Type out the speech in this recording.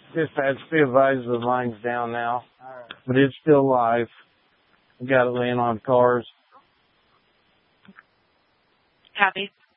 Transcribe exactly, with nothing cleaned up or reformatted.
Dispatch, be advised the line's down now, but it's still live. We got it laying on cars. Copy.